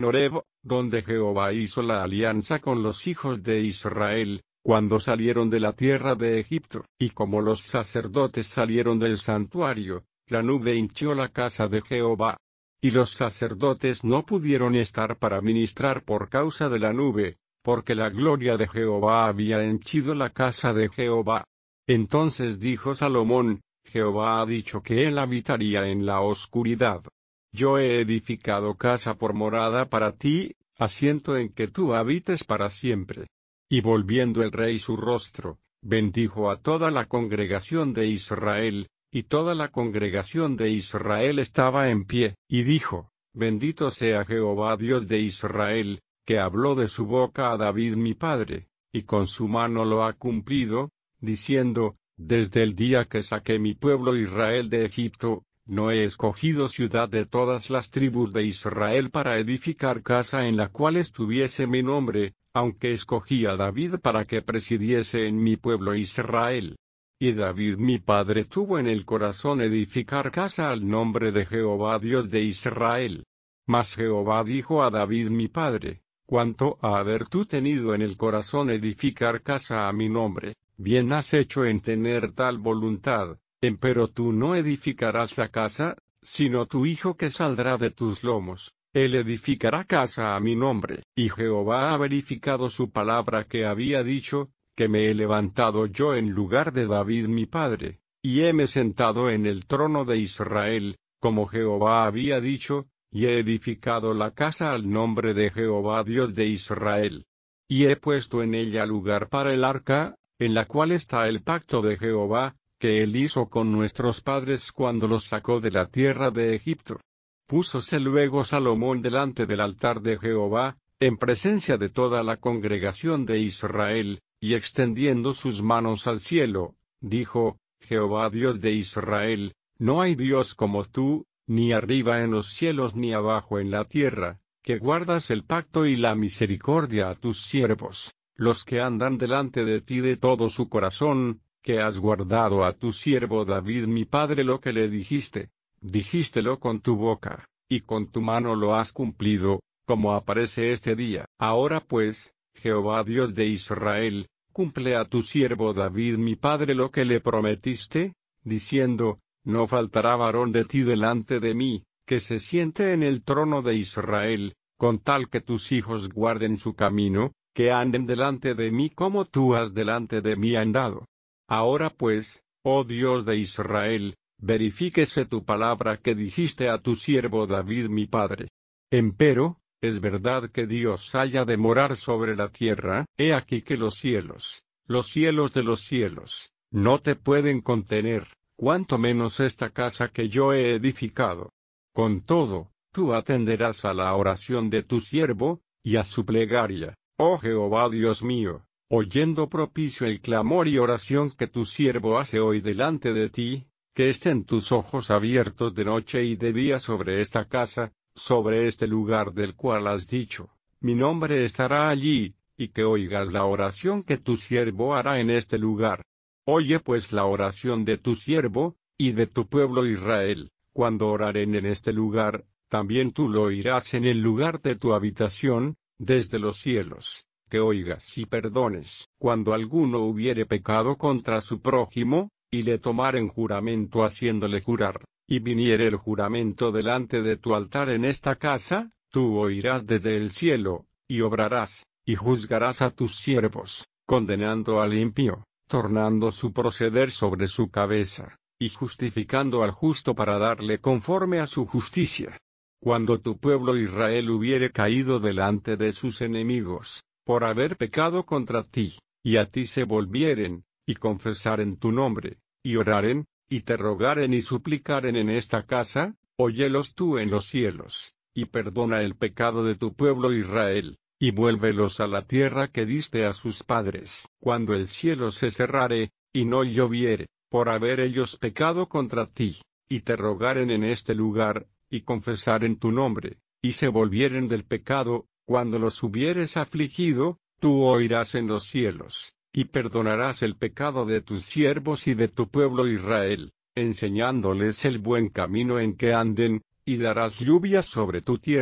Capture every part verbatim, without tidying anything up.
Horeb, donde Jehová hizo la alianza con los hijos de Israel, cuando salieron de la tierra de Egipto, y como los sacerdotes salieron del santuario, la nube hinchió la casa de Jehová. Y los sacerdotes no pudieron estar para ministrar por causa de la nube, porque la gloria de Jehová había henchido la casa de Jehová. Entonces dijo Salomón, Jehová ha dicho que él habitaría en la oscuridad. Yo he edificado casa por morada para ti, asiento en que tú habites para siempre. Y volviendo el rey su rostro, bendijo a toda la congregación de Israel, y toda la congregación de Israel estaba en pie, y dijo, Bendito sea Jehová Dios de Israel, que habló de su boca a David mi padre, y con su mano lo ha cumplido, diciendo, Desde el día que saqué mi pueblo Israel de Egipto, no he escogido ciudad de todas las tribus de Israel para edificar casa en la cual estuviese mi nombre, aunque escogí a David para que presidiese en mi pueblo Israel. Y David mi padre tuvo en el corazón edificar casa al nombre de Jehová Dios de Israel. Mas Jehová dijo a David mi padre, Cuanto a haber tú tenido en el corazón edificar casa a mi nombre, bien has hecho en tener tal voluntad, empero tú no edificarás la casa, sino tu hijo que saldrá de tus lomos, él edificará casa a mi nombre. Y Jehová ha verificado su palabra que había dicho, que me he levantado yo en lugar de David mi padre, y heme sentado en el trono de Israel, como Jehová había dicho, y he edificado la casa al nombre de Jehová Dios de Israel. Y he puesto en ella lugar para el arca, en la cual está el pacto de Jehová, que él hizo con nuestros padres cuando los sacó de la tierra de Egipto. Púsose luego Salomón delante del altar de Jehová, en presencia de toda la congregación de Israel, y extendiendo sus manos al cielo, dijo, Jehová Dios de Israel, no hay Dios como tú, ni arriba en los cielos ni abajo en la tierra, que guardas el pacto y la misericordia a tus siervos, los que andan delante de ti de todo su corazón, que has guardado a tu siervo David mi padre lo que le dijiste, dijístelo con tu boca, y con tu mano lo has cumplido, como aparece este día. Ahora pues, Jehová Dios de Israel, cumple a tu siervo David mi padre lo que le prometiste, diciendo, no faltará varón de ti delante de mí, que se siente en el trono de Israel, con tal que tus hijos guarden su camino, que anden delante de mí como tú has delante de mí andado. Ahora pues, oh Dios de Israel, verifíquese tu palabra que dijiste a tu siervo David mi padre. Empero, es verdad que Dios haya de morar sobre la tierra, he aquí que los cielos, los cielos de los cielos, no te pueden contener, cuanto menos esta casa que yo he edificado. Con todo, tú atenderás a la oración de tu siervo, y a su plegaria, oh Jehová Dios mío, oyendo propicio el clamor y oración que tu siervo hace hoy delante de ti, que estén tus ojos abiertos de noche y de día sobre esta casa, sobre este lugar del cual has dicho, mi nombre estará allí, y que oigas la oración que tu siervo hará en este lugar. Oye pues la oración de tu siervo, y de tu pueblo Israel, cuando oraren en este lugar, también tú lo oirás en el lugar de tu habitación, desde los cielos, que oigas y perdones, cuando alguno hubiere pecado contra su prójimo, y le tomaren juramento haciéndole jurar, y viniere el juramento delante de tu altar en esta casa, tú oirás desde el cielo, y obrarás, y juzgarás a tus siervos, condenando al impío, tornando su proceder sobre su cabeza, y justificando al justo para darle conforme a su justicia. Cuando tu pueblo Israel hubiere caído delante de sus enemigos, por haber pecado contra ti, y a ti se volvieren, y confesaren tu nombre, y oraren, y te rogaren y suplicaren en esta casa, óyelos tú en los cielos, y perdona el pecado de tu pueblo Israel, y vuélvelos a la tierra que diste a sus padres. Cuando el cielo se cerrare, y no lloviere, por haber ellos pecado contra ti, y te rogaren en este lugar, y confesaren tu nombre, y se volvieren del pecado, cuando los hubieres afligido, tú oirás en los cielos, y perdonarás el pecado de tus siervos y de tu pueblo Israel, enseñándoles el buen camino en que anden, y darás lluvias sobre tu tierra,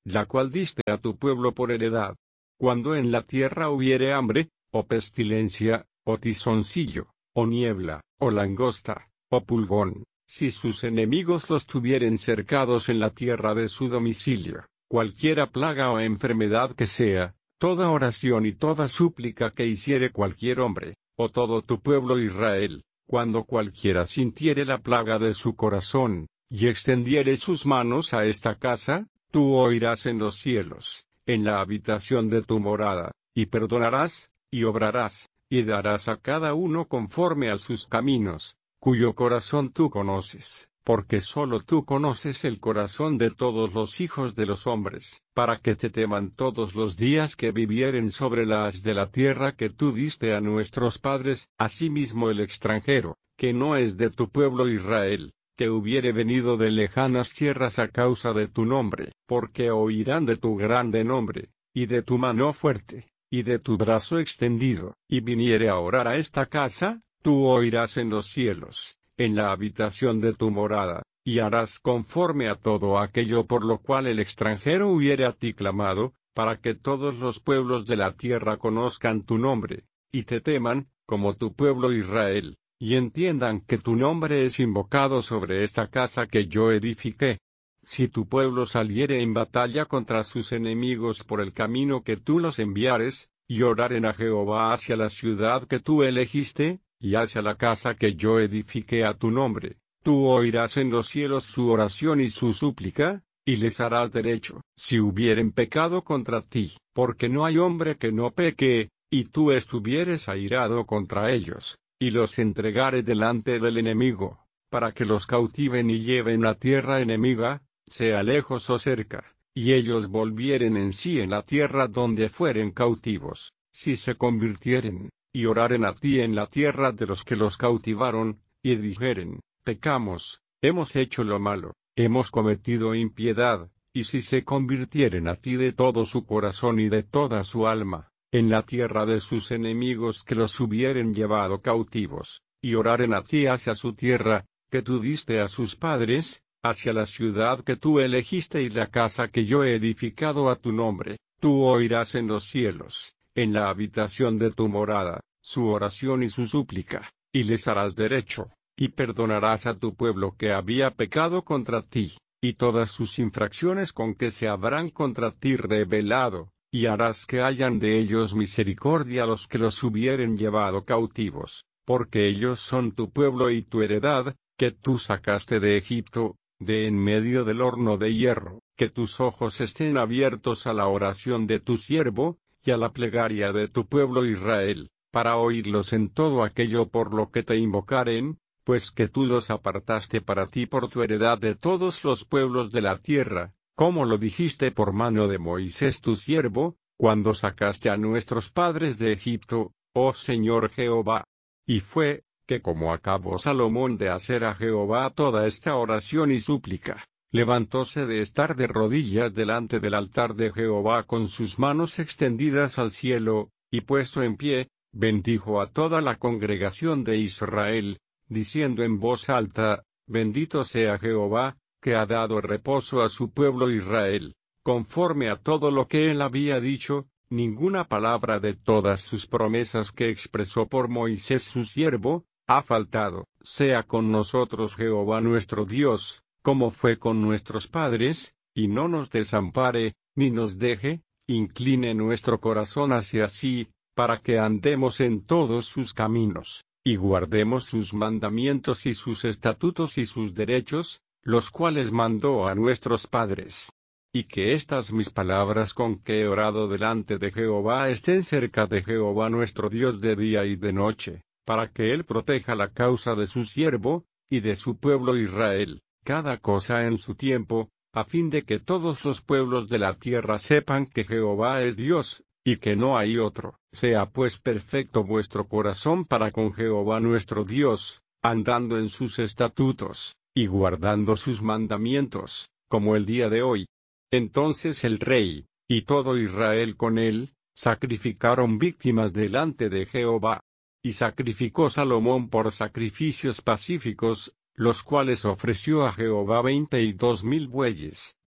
la cual diste a tu pueblo por heredad. Cuando en la tierra hubiere hambre, o pestilencia, o tizoncillo, o niebla, o langosta, o pulgón, si sus enemigos los tuvieren cercados en la tierra de su domicilio, cualquiera plaga o enfermedad que sea, toda oración y toda súplica que hiciere cualquier hombre, o todo tu pueblo Israel, cuando cualquiera sintiere la plaga de su corazón, y extendiere sus manos a esta casa, tú oirás en los cielos, en la habitación de tu morada, y perdonarás, y obrarás, y darás a cada uno conforme a sus caminos, cuyo corazón tú conoces, porque sólo tú conoces el corazón de todos los hijos de los hombres, para que te teman todos los días que vivieren sobre la haz de la tierra que tú diste a nuestros padres, asimismo el extranjero, que no es de tu pueblo Israel, que hubiere venido de lejanas tierras a causa de tu nombre, porque oirán de tu grande nombre, y de tu mano fuerte, y de tu brazo extendido, y viniere a orar a esta casa, tú oirás en los cielos, en la habitación de tu morada, y harás conforme a todo aquello por lo cual el extranjero hubiere a ti clamado, para que todos los pueblos de la tierra conozcan tu nombre, y te teman, como tu pueblo Israel, y entiendan que tu nombre es invocado sobre esta casa que yo edifiqué. Si tu pueblo saliere en batalla contra sus enemigos por el camino que tú los enviares, y oraren a Jehová hacia la ciudad que tú elegiste, y hacia la casa que yo edifiqué a tu nombre, tú oirás en los cielos su oración y su súplica, y les harás derecho, si hubieren pecado contra ti, porque no hay hombre que no peque, y tú estuvieres airado contra ellos, y los entregare delante del enemigo, para que los cautiven y lleven a tierra enemiga, sea lejos o cerca, y ellos volvieren en sí en la tierra donde fueren cautivos, si se convirtieren, y oraren a ti en la tierra de los que los cautivaron, y dijeren, pecamos, hemos hecho lo malo, hemos cometido impiedad, y si se convirtieren a ti de todo su corazón y de toda su alma, en la tierra de sus enemigos que los hubieren llevado cautivos, y oraren a ti hacia su tierra, que tú diste a sus padres, hacia la ciudad que tú elegiste y la casa que yo he edificado a tu nombre, tú oirás en los cielos, en la habitación de tu morada, su oración y su súplica, y les harás derecho, y perdonarás a tu pueblo que había pecado contra ti, y todas sus infracciones con que se habrán contra ti rebelado, y harás que hayan de ellos misericordia los que los hubieren llevado cautivos, porque ellos son tu pueblo y tu heredad, que tú sacaste de Egipto, de en medio del horno de hierro, que tus ojos estén abiertos a la oración de tu siervo, y a la plegaria de tu pueblo Israel, para oírlos en todo aquello por lo que te invocaren, pues que tú los apartaste para ti por tu heredad de todos los pueblos de la tierra, como lo dijiste por mano de Moisés tu siervo, cuando sacaste a nuestros padres de Egipto, oh Señor Jehová. Y fue, que como acabó Salomón de hacer a Jehová toda esta oración y súplica, levantóse de estar de rodillas delante del altar de Jehová con sus manos extendidas al cielo, y puesto en pie, bendijo a toda la congregación de Israel, diciendo en voz alta, bendito sea Jehová, que ha dado reposo a su pueblo Israel, conforme a todo lo que él había dicho, ninguna palabra de todas sus promesas que expresó por Moisés su siervo, ha faltado, sea con nosotros Jehová nuestro Dios, como fue con nuestros padres, y no nos desampare, ni nos deje, incline nuestro corazón hacia sí, para que andemos en todos sus caminos, y guardemos sus mandamientos y sus estatutos y sus derechos, los cuales mandó a nuestros padres. Y que estas mis palabras con que he orado delante de Jehová estén cerca de Jehová nuestro Dios de día y de noche, para que él proteja la causa de su siervo, y de su pueblo Israel, cada cosa en su tiempo, a fin de que todos los pueblos de la tierra sepan que Jehová es Dios, y que no hay otro. Sea pues perfecto vuestro corazón para con Jehová nuestro Dios, andando en sus estatutos, y guardando sus mandamientos, como el día de hoy. Entonces el rey, y todo Israel con él, sacrificaron víctimas delante de Jehová. Y sacrificó Salomón por sacrificios pacíficos, los cuales ofreció a Jehová veinte y dos mil bueyes,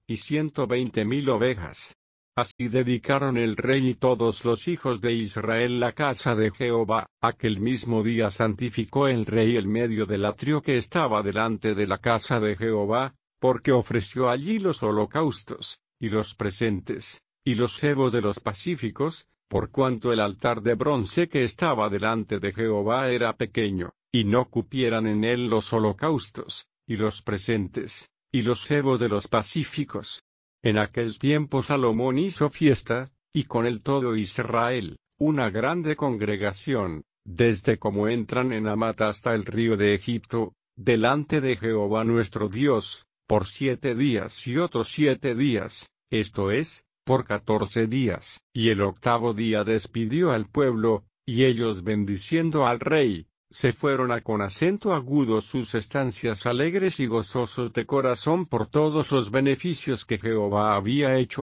y ciento veinte mil ovejas. Así dedicaron el rey y todos los hijos de Israel la casa de Jehová. Aquel mismo día santificó el rey el medio del atrio que estaba delante de la casa de Jehová, porque ofreció allí los holocaustos, y los presentes, y los cebos de los pacíficos, por cuanto el altar de bronce que estaba delante de Jehová era pequeño, y no cupieran en él los holocaustos, y los presentes, y los cebos de los pacíficos. En aquel tiempo Salomón hizo fiesta, y con él todo Israel, una grande congregación, desde como entran en Amat hasta el río de Egipto, delante de Jehová nuestro Dios, por siete días y otros siete días, esto es, por catorce días. Y el octavo día despidió al pueblo, y ellos bendiciendo al rey, se fueron a con acento agudo sus estancias alegres y gozosos de corazón por todos los beneficios que Jehová había hecho